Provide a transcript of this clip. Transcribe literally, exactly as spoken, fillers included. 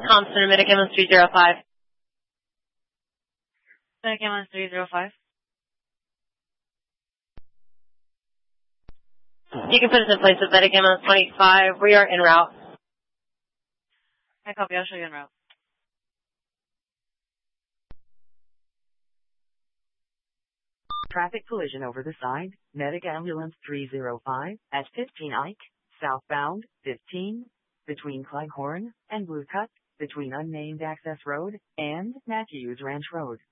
Thompson, Medic Ambulance three zero five. Medic Ambulance three zero five. You can put us in place of Medic Ambulance twenty-five. We are en route. I copy. I'll show you en route. Traffic collision over the side. Medic Ambulance three zero five at fifteen Ike, southbound fifteen, between Cleghorn and Blue Cut, between Unnamed Access Road and Matthews Ranch Road.